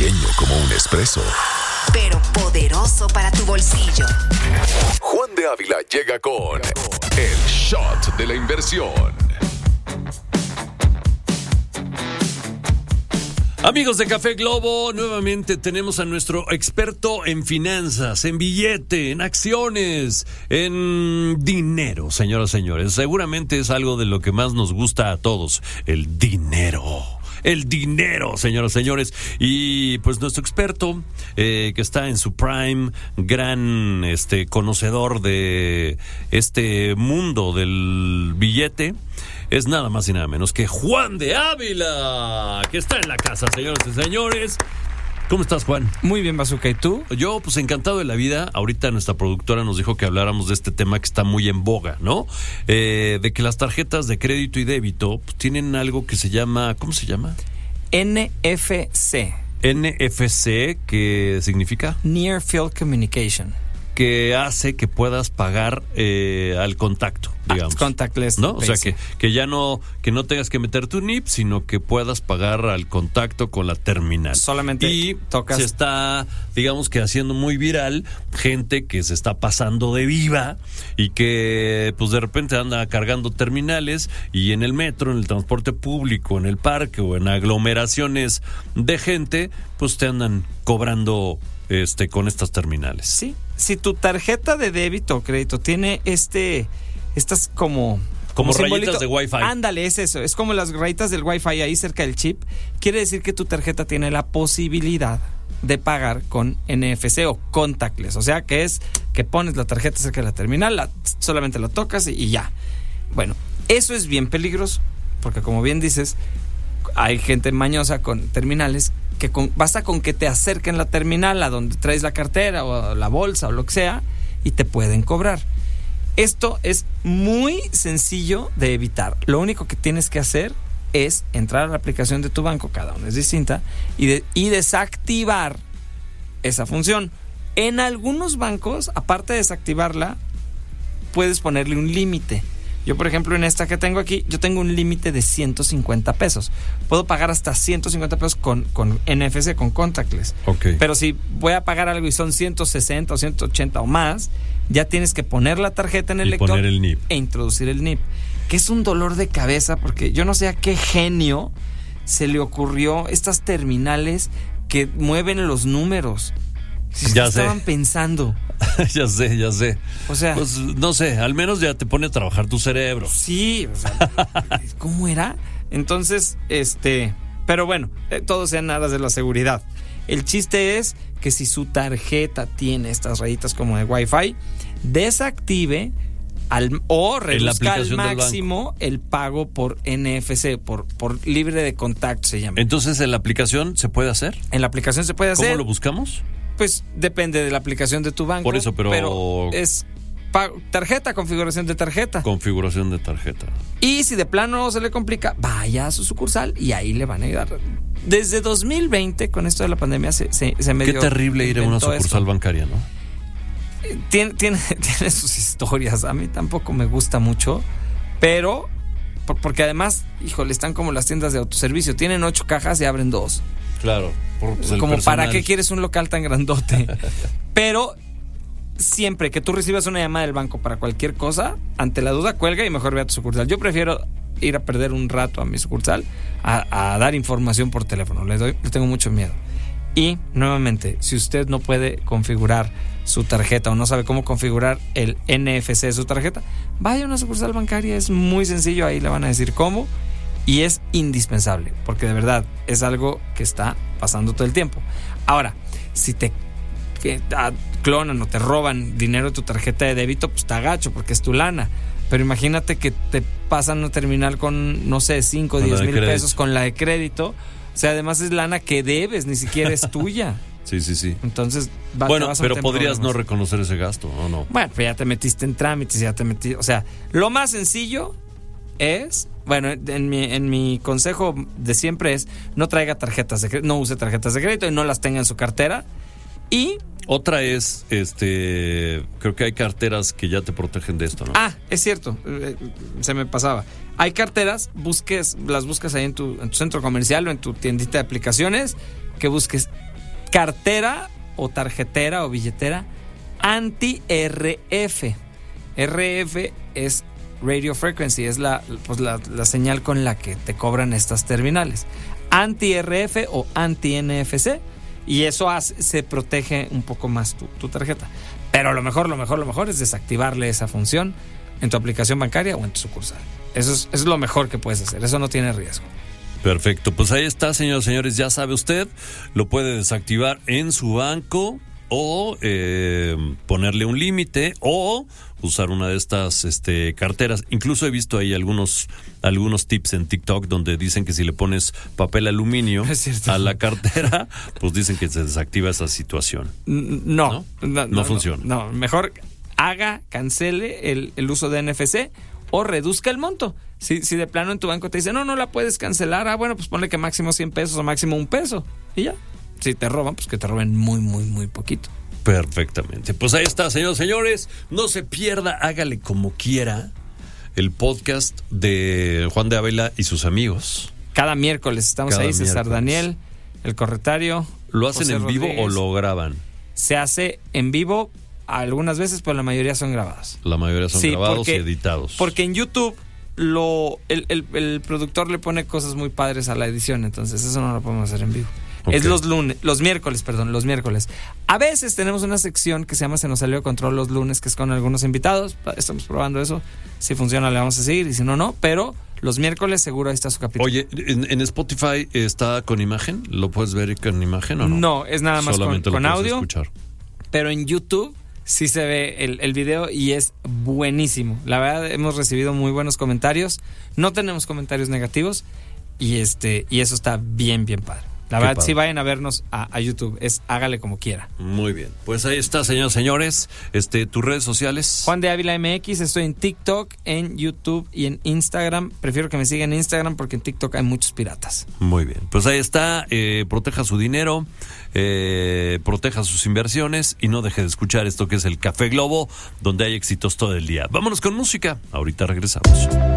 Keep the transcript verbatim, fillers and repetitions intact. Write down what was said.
pequeño como un espresso, pero poderoso para tu bolsillo. Juan de Ávila llega con el shot de la inversión. Amigos de Café Globo, nuevamente tenemos a nuestro experto en finanzas, en billete, en acciones, en dinero, señoras y señores. Seguramente es algo de lo que más nos gusta a todos, el dinero. El dinero, señoras y señores. Y pues nuestro experto, eh, que está en su prime, gran este conocedor de este mundo del billete, es nada más y nada menos que Juan de Ávila, que está en la casa, señoras y señores. ¿Cómo estás, Juan? Muy bien, Bazooka. ¿Y tú? Yo, pues encantado de la vida. Ahorita nuestra productora nos dijo que habláramos de este tema que está muy en boga, ¿no? Eh, de que las tarjetas de crédito y débito pues, tienen algo que se llama... ¿Cómo se llama? N F C. N F C, ¿qué significa? Near Field Communication. Que hace que puedas pagar eh, al contacto, digamos. Ah, contactless. ¿No? O sea, que, que ya no que no tengas que meter tu N I P, sino que puedas pagar al contacto con la terminal. Solamente y tocas. Se está, digamos que haciendo muy viral, gente que se está pasando de viva y que pues de repente anda cargando terminales y en el metro, en el transporte público, en el parque o en aglomeraciones de gente, pues te andan cobrando este con estas terminales. Sí. Si tu tarjeta de débito o crédito tiene este, estas como... Como, como rayitas de Wi-Fi. Ándale, es eso. Es como las rayitas del Wi-Fi ahí cerca del chip. Quiere decir que tu tarjeta tiene la posibilidad de pagar con N F C o contactless. O sea, que es que pones la tarjeta cerca de la terminal, la, solamente la tocas y, y ya. Bueno, eso es bien peligroso. Porque como bien dices, hay gente mañosa con terminales que con, basta con que te acerquen la terminal a donde traes la cartera o la bolsa o lo que sea y te pueden cobrar. Esto es muy sencillo de evitar. Lo único que tienes que hacer es entrar a la aplicación de tu banco, cada una es distinta, y, de, y desactivar esa función. En algunos bancos, aparte de desactivarla, puedes ponerle un límite. Yo, por ejemplo, en esta que tengo aquí, yo tengo un límite de ciento cincuenta pesos. Puedo pagar hasta ciento cincuenta pesos con, con N F C, con contactless. Okay. Pero si voy a pagar algo y son ciento sesenta o ciento ochenta o más, ya tienes que poner la tarjeta en el y lector poner el N I P. E introducir el N I P. Que es un dolor de cabeza porque yo no sé a qué genio se le ocurrió estas terminales que mueven los números. Si ya estaban sé. pensando. ya sé, ya sé. O sea, pues no sé, al menos ya te pone a trabajar tu cerebro. Sí, o sea, ¿cómo era? Entonces, este, pero bueno, eh, todo sea en aras de la seguridad. El chiste es que si su tarjeta tiene estas rayitas como de Wi-Fi, desactive al, o reduzca al máximo el pago por N F C, por, por libre de contacto se llama. Entonces, ¿en la aplicación se puede hacer? En la aplicación se puede hacer. ¿Cómo lo buscamos? Pues depende de la aplicación de tu banco. Por eso, pero... pero es pago, tarjeta, configuración de tarjeta. Configuración de tarjeta. Y si de plano se le complica, vaya a su sucursal y ahí le van a ayudar. Desde dos mil veinte, con esto de la pandemia, se, se, se medio... Qué terrible ir a una sucursal esto. bancaria, ¿no? Tiene, tiene, tiene sus historias. A mí tampoco me gusta mucho, pero... Por, porque además, híjole, están como las tiendas de autoservicio. Tienen ocho cajas y abren dos. Claro. Por, pues, como personal. para qué quieres un local tan grandote. Pero siempre que tú recibas una llamada del banco para cualquier cosa, ante la duda cuelga y mejor ve a tu sucursal. Yo prefiero ir a perder un rato a mi sucursal a, a dar información por teléfono. Le doy, le tengo mucho miedo. Y nuevamente, si usted no puede configurar su tarjeta o no sabe cómo configurar el N F C de su tarjeta, vaya a una sucursal bancaria. Es muy sencillo, ahí le van a decir cómo. Y es indispensable, porque de verdad es algo que está pasando todo el tiempo. Ahora, si te que, ah, clonan o te roban dinero de tu tarjeta de débito, pues te agacho, porque es tu lana. Pero imagínate que te pasan a terminar con, no sé, cinco o diez mil pesos con la de crédito. O sea, además es lana que debes, ni siquiera es tuya. Sí, sí, sí. Entonces, va, bueno, vas a pero meter podrías problemas. no reconocer ese gasto, ¿o no? Bueno, pues ya te metiste en trámites, ya te metiste... O sea, lo más sencillo es... Bueno, en mi, en mi consejo de siempre es no traiga tarjetas de crédito, no use tarjetas de crédito y no las tenga en su cartera. Y otra es, este, creo que hay carteras que ya te protegen de esto, ¿no? Ah, es cierto, eh, se me pasaba. Hay carteras, busques, las buscas ahí en tu, en tu centro comercial o en tu tiendita de aplicaciones, que busques cartera o tarjetera o billetera anti-R F. R F es Radio Frequency, es la, pues la, la señal con la que te cobran estas terminales. Anti-R F o anti-N F C, y eso hace, se protege un poco más tu, tu tarjeta. Pero lo mejor, lo mejor, lo mejor es desactivarle esa función en tu aplicación bancaria o en tu sucursal. Eso es, eso es lo mejor que puedes hacer, eso no tiene riesgo. Perfecto, pues ahí está, señores y señores, ya sabe usted, lo puede desactivar en su banco o eh, ponerle un límite o usar una de estas este, carteras. Incluso he visto ahí algunos algunos tips en TikTok donde dicen que si le pones papel aluminio a la cartera, pues dicen que se desactiva esa situación. No, no, no, no funciona. No, no, mejor haga, cancele el, el uso de N F C o reduzca el monto. Si, si de plano en tu banco te dice, no, no la puedes cancelar, ah, bueno, pues ponle que máximo cien pesos o máximo un peso y ya. Si te roban, pues que te roben muy, muy, muy poquito. Perfectamente. Pues ahí está, señores, señores. No se pierda, hágale como quiera, el podcast de Juan de Ávila y sus amigos. Cada miércoles estamos Cada ahí, César miércoles. Daniel, el corretario. ¿Lo hacen José en vivo Rodríguez. o lo graban? Se hace en vivo algunas veces, pero la mayoría son grabados. La mayoría son Sí, grabados porque- y editados. Porque en YouTube lo el, el, el productor le pone cosas muy padres a la edición, entonces eso no lo podemos hacer en vivo. Ok. Es los lunes, los miércoles, perdón, los miércoles. A veces tenemos una sección que se llama Se nos salió de control los lunes, que es con algunos invitados. Estamos probando eso. Si funciona le vamos a seguir y si no, no. Pero los miércoles seguro ahí está su capítulo. Oye, ¿en, en Spotify está con imagen? ¿Lo puedes ver con imagen o no? No, es nada más con, Solamente lo con puedes audio. escuchar. Pero en YouTube sí se ve el, el video y es buenísimo. La verdad, hemos recibido muy buenos comentarios. No tenemos comentarios negativos y este y eso está bien, bien padre. La Qué verdad, padre. sí vayan a vernos a, a YouTube. Es hágale como quiera. Muy bien. Pues ahí está, señores, señores. Este, tus redes sociales. Juan de Ávila M X, estoy en TikTok, en YouTube y en Instagram. Prefiero que me sigan en Instagram porque en TikTok hay muchos piratas. Muy bien. Pues ahí está. Eh, proteja su dinero, eh, proteja sus inversiones y no deje de escuchar esto que es el Café Globo, donde hay éxitos todo el día. Vámonos con música. Ahorita regresamos.